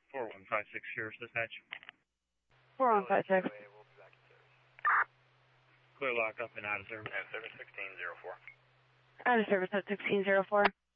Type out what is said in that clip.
4156 Sheriff's Dispatch. 4156. Clear lock up and out of service. And service 1604. Out of service at 1604.